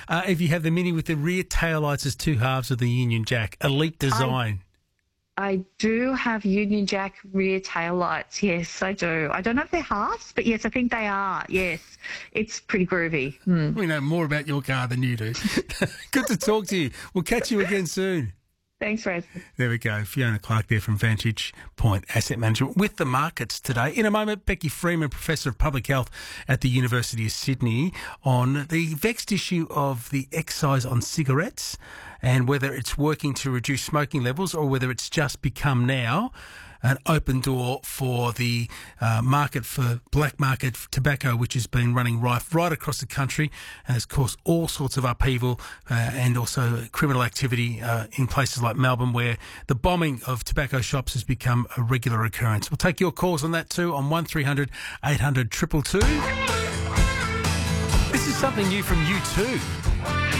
if you have the Mini with the rear taillights as two halves of the Union Jack. Elite design. I do have Union Jack rear tail lights. Yes, I do. I don't know if they're halves, but yes, I think they are. Yes, it's pretty groovy. We know more about your car than you do. Good to talk to you. We'll catch you again soon. Thanks, Raz. There we go. Fiona Clark there from Vantage Point Asset Management with the markets today. In a moment, Becky Freeman, Professor of Public Health at the University of Sydney, on the vexed issue of the excise on cigarettes and whether it's working to reduce smoking levels or whether it's just become now an open door for the market for black market tobacco, which has been running rife right across the country and has caused all sorts of upheaval and also criminal activity in places like Melbourne, where the bombing of tobacco shops has become a regular occurrence. We'll take your calls on that too on 1300 800 222. This is something new from U2.